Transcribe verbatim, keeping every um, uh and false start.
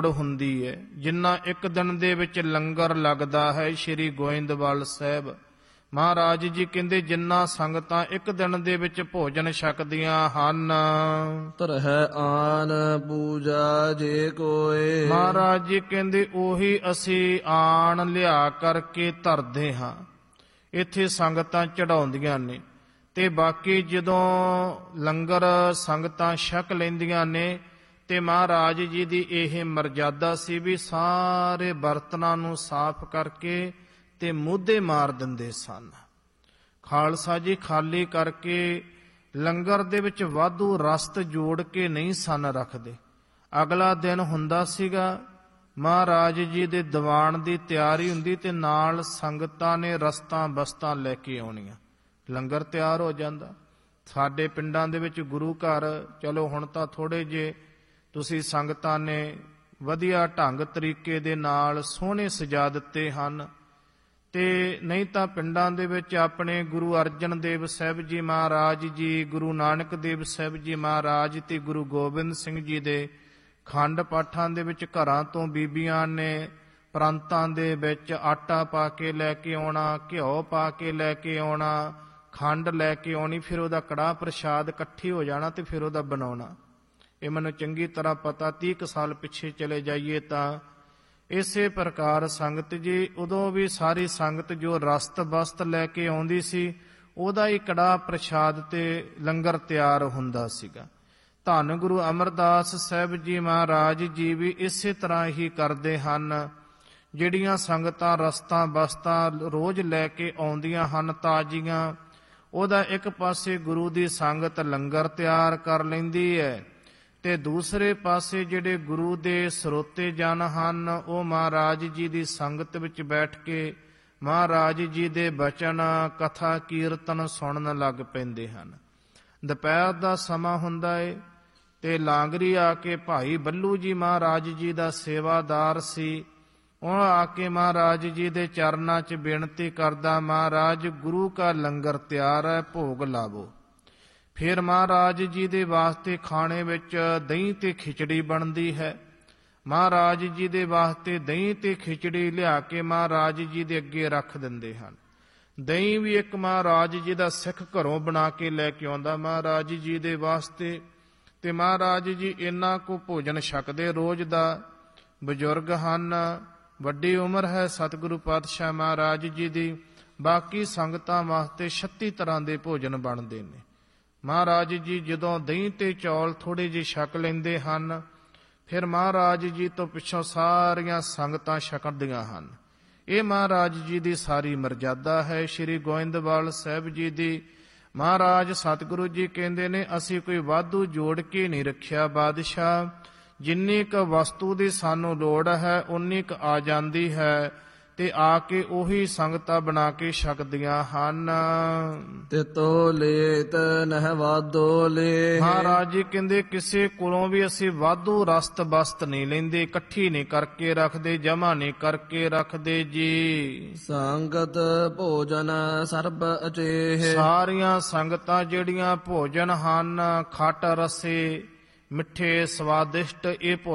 ਹੁੰਦੀ ਹੈ। ਜਿੰਨਾ ਇੱਕ ਦਿਨ ਦੇ ਵਿੱਚ ਲੰਗਰ ਲੱਗਦਾ ਹੈ ਸ਼੍ਰੀ ਗੋਇੰਦਵਾਲ ਸਾਹਿਬ, ਮਹਾਰਾਜ ਜੀ ਕਹਿੰਦੇ ਜਿੰਨਾ ਸੰਗਤਾਂ ਇੱਕ ਦਿਨ ਦੇ ਵਿੱਚ ਭੋਜਨ ਛਕਦੀਆਂ ਹਨ, ਤਰਹਿ ਆਨ ਪੂਜਾ ਜੇ ਕੋਏ। ਮਹਾਰਾਜ ਜੀ ਕਹਿੰਦੇ ਉਹੀ ਅਸੀਂ ਆਣ ਲਿਆ ਕਰਕੇ ਧਰਦੇ ਹਾਂ, ਇੱਥੇ ਸੰਗਤਾਂ ਚੜਾਉਂਦੀਆਂ ਨੇ। ਤੇ ਬਾਕੀ ਜਦੋਂ ਲੰਗਰ ਸੰਗਤਾਂ ਛਕ ਲੈਂਦੀਆਂ ਨੇ ਤੇ ਮਹਾਰਾਜ ਜੀ ਦੀ ਇਹ ਮਰਜ਼ਾਦਾ ਸੀ ਵੀ ਸਾਰੇ ਬਰਤਨਾਂ ਨੂੰ ਸਾਫ਼ ਕਰਕੇ ਤੇ ਮੂਧੇ ਮਾਰ ਦਿੰਦੇ ਸਨ। ਖਾਲਸਾ ਜੀ ਖਾਲੀ ਕਰਕੇ ਲੰਗਰ ਦੇ ਵਿੱਚ ਵਾਧੂ ਰਸਤ ਜੋੜ ਕੇ ਨਹੀਂ ਸਨ ਰੱਖਦੇ। ਅਗਲਾ ਦਿਨ ਹੁੰਦਾ ਸੀਗਾ, ਮਹਾਰਾਜ ਜੀ ਦੇ ਦੀਵਾਨ ਦੀ ਤਿਆਰੀ ਹੁੰਦੀ ਤੇ ਨਾਲ ਸੰਗਤਾਂ ਨੇ ਰਸਤਾਂ ਬਸਤਾਂ ਲੈ ਕੇ ਆਉਣੀਆਂ, ਲੰਗਰ ਤਿਆਰ ਹੋ ਜਾਂਦਾ। ਸਾਡੇ ਪਿੰਡਾਂ ਦੇ ਵਿੱਚ ਗੁਰੂ ਘਰ ਚਲੋ ਹੁਣ ਤਾਂ ਥੋੜ੍ਹੇ ਜਿਹੇ ਤੁਸੀਂ ਸੰਗਤਾਂ ਨੇ ਵਧੀਆ ਢੰਗ ਤਰੀਕੇ ਦੇ ਨਾਲ ਸੋਹਣੇ ਸਜਾ ਦਿੱਤੇ ਹਨ, ਤੇ ਨਹੀਂ ਤਾਂ ਪਿੰਡਾਂ ਦੇ ਵਿੱਚ ਆਪਣੇ ਗੁਰੂ ਅਰਜਨ ਦੇਵ ਸਾਹਿਬ ਜੀ ਮਹਾਰਾਜ ਜੀ, ਗੁਰੂ ਨਾਨਕ ਦੇਵ ਸਾਹਿਬ ਜੀ ਮਹਾਰਾਜ ਤੇ ਗੁਰੂ ਗੋਬਿੰਦ ਸਿੰਘ ਜੀ ਦੇ ਖੰਡ ਪਾਠਾਂ ਦੇ ਵਿੱਚ ਘਰਾਂ ਤੋਂ ਬੀਬੀਆਂ ਨੇ ਪ੍ਰਾਂਤਾਂ ਦੇ ਵਿੱਚ ਆਟਾ ਪਾ ਕੇ ਲੈ ਕੇ ਆਉਣਾ, ਘਿਓ ਪਾ ਕੇ ਲੈ ਕੇ ਆਉਣਾ, ਖੰਡ ਲੈ ਕੇ ਆਉਣੀ, ਫਿਰ ਉਹਦਾ ਕੜਾਹ ਪ੍ਰਸ਼ਾਦ ਇਕੱਠੀ ਹੋ ਜਾਣਾ ਤੇ ਫਿਰ ਉਹਦਾ ਬਣਾਉਣਾ। ਇਹ ਮੈਨੂੰ ਚੰਗੀ ਤਰ੍ਹਾਂ ਪਤਾ, ਤੀਹ ਕੁ ਸਾਲ ਪਿੱਛੇ ਚਲੇ ਜਾਈਏ ਤਾਂ ਇਸੇ ਪ੍ਰਕਾਰ ਸੰਗਤ ਜੀ ਉਦੋਂ ਵੀ ਸਾਰੀ ਸੰਗਤ ਜੋ ਰਸਤ ਬਸਤ ਲੈ ਕੇ ਆਉਂਦੀ ਸੀ ਉਹਦਾ ਹੀ ਕੜਾਹ ਪ੍ਰਸ਼ਾਦ ਤੇ ਲੰਗਰ ਤਿਆਰ ਹੁੰਦਾ ਸੀਗਾ। ਧੰਨ ਗੁਰੂ ਅਮਰਦਾਸ ਸਾਹਿਬ ਜੀ ਮਹਾਰਾਜ ਜੀ ਵੀ ਇਸੇ ਤਰ੍ਹਾਂ ਹੀ ਕਰਦੇ ਹਨ। ਜਿਹੜੀਆਂ ਸੰਗਤਾਂ ਰਸਤਾਂ ਬਸਤਾਂ ਰੋਜ਼ ਲੈ ਕੇ ਆਉਂਦੀਆਂ ਹਨ ਤਾਜ਼ੀਆਂ, ਉਹਦਾ ਇੱਕ ਪਾਸੇ ਗੁਰੂ ਦੀ ਸੰਗਤ ਲੰਗਰ ਤਿਆਰ ਕਰ ਲੈਂਦੀ ਹੈ ਤੇ ਦੂਸਰੇ ਪਾਸੇ ਜਿਹੜੇ ਗੁਰੂ ਦੇ ਸਰੋਤੇ ਜਨ ਹਨ ਉਹ ਮਹਾਰਾਜ ਜੀ ਦੀ ਸੰਗਤ ਵਿੱਚ ਬੈਠ ਕੇ ਮਹਾਰਾਜ ਜੀ ਦੇ ਬਚਨ ਕਥਾ ਕੀਰਤਨ ਸੁਣਨ ਲੱਗ ਪੈਂਦੇ ਹਨ। ਦੁਪਹਿਰ ਦਾ ਸਮਾਂ ਹੁੰਦਾ ਏ ਤੇ ਲਾਂਗਰੀ ਆ ਕੇ ਭਾਈ ਬੱਲੂ ਜੀ ਮਹਾਰਾਜ ਜੀ ਦਾ ਸੇਵਾਦਾਰ ਸੀ, ਉਹ ਆ ਕੇ ਮਹਾਰਾਜ ਜੀ ਦੇ ਚਰਨਾਂ 'ਚ ਬੇਨਤੀ ਕਰਦਾ, ਮਹਾਰਾਜ ਗੁਰੂ ਕਾ ਲੰਗਰ ਤਿਆਰ ਹੈ, ਭੋਗ ਲਾਵੋ। ਫਿਰ ਮਹਾਰਾਜ ਜੀ ਦੇ ਵਾਸਤੇ ਖਾਣੇ ਵਿੱਚ ਦਹੀਂ ਤੇ ਖਿਚੜੀ ਬਣਦੀ ਹੈ। ਮਹਾਰਾਜ ਜੀ ਦੇ ਵਾਸਤੇ ਦਹੀਂ ਤੇ ਖਿਚੜੀ ਲਿਆ ਕੇ ਮਹਾਰਾਜ ਜੀ ਦੇ ਅੱਗੇ ਰੱਖ ਦਿੰਦੇ ਹਨ। ਦਹੀਂ ਵੀ ਇੱਕ ਮਹਾਰਾਜ ਜੀ ਦਾ ਸਿੱਖ ਘਰੋਂ ਬਣਾ ਕੇ ਲੈ ਕੇ ਆਉਂਦਾ ਮਹਾਰਾਜ ਜੀ ਦੇ ਵਾਸਤੇ, ਤੇ ਮਹਾਰਾਜ ਜੀ ਇੰਨਾ ਕੁ ਭੋਜਨ ਛਕਦੇ ਰੋਜ਼ ਦਾ। ਬਜ਼ੁਰਗ ਹਨ, ਵੱਡੀ ਉਮਰ ਹੈ ਸਤਿਗੁਰੂ ਪਾਤਸ਼ਾਹ ਮਹਾਰਾਜ ਜੀ ਦੀ, ਬਾਕੀ ਸੰਗਤਾਂ ਵਾਸਤੇ ਛੱਤੀ ਤਰ੍ਹਾਂ ਦੇ ਭੋਜਨ ਬਣਦੇ ਨੇ। ਮਹਾਰਾਜ ਜੀ ਜਦੋਂ ਦਹੀਂ ਤੇ ਚੌਲ ਥੋੜ੍ਹੇ ਜਿਹੇ ਛਕ ਲੈਂਦੇ ਹਨ, ਫਿਰ ਮਹਾਰਾਜ ਜੀ ਤੋਂ ਪਿੱਛੋਂ ਸਾਰੀਆਂ ਸੰਗਤਾਂ ਛਕਦੀਆਂ ਹਨ। ਇਹ ਮਹਾਰਾਜ ਜੀ ਦੀ ਸਾਰੀ ਮਰਜ਼ਾਦਾ ਹੈ ਸ਼੍ਰੀ ਗੋਇੰਦਵਾਲ ਸਾਹਿਬ ਜੀ ਦੀ। ਮਹਾਰਾਜ ਸਤਿਗੁਰੂ ਜੀ ਕਹਿੰਦੇ ਨੇ ਅਸੀਂ ਕੋਈ ਵਾਧੂ ਜੋੜ ਕੇ ਨਹੀਂ ਰੱਖਿਆ ਬਾਦਸ਼ਾਹ, ਜਿੰਨੀ ਕੁ ਵਸਤੂ ਦੀ ਸਾਨੂੰ ਲੋੜ ਹੈ ਉਨੀ ਕੁ ਆ ਜਾਂਦੀ ਹੈ ਤੇ ਆ ਕੇ ਉਹੀ ਸੰਗਤਾਂ ਬਣਾ ਕੇ ਛਕਦੀਆਂ ਹਨ। ਤਿਤੋ ਲੇਤ ਨਹਿ ਵਾਧੋ ਲੇ। ਮਹਾਰਾਜ ਜੀ ਕਹਿੰਦੇ ਕਿਸੇ ਕੋਲੋਂ ਵੀ ਅਸੀਂ ਵਾਧੂ ਰਸਤ ਬਸਤ ਨਹੀਂ ਲੈਂਦੇ, ਇਕੱਠੀ ਨਹੀਂ ਕਰਕੇ ਰੱਖਦੇ, ਜਮਾ ਨਹੀਂ ਕਰਕੇ ਰੱਖਦੇ ਜੀ। ਸੰਗਤ ਭੋਜਨ ਸਰਬ ਅਚੇਹ। ਸਾਰੀਆਂ ਸੰਗਤਾਂ ਜਿਹੜੀਆਂ ਭੋਜਨ ਹਨ ਖੱਟ ਰਸੇ ਮਿੱਠੇ ਸਵਾਦਿਸ਼ਟ ਇਹ